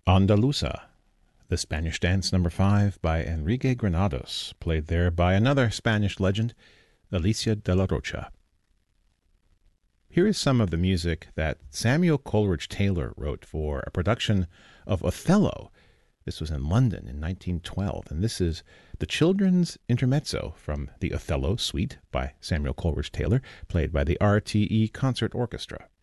Andaluza, the Spanish Dance No. 5 by Enrique Granados, played there by another Spanish legend, Alicia de la Rocha. Here is some of the music that Samuel Coleridge Taylor wrote for a production of Othello. This was in London in 1912, and this is the Children's Intermezzo from the Othello Suite by Samuel Coleridge Taylor, played by the RTE Concert Orchestra.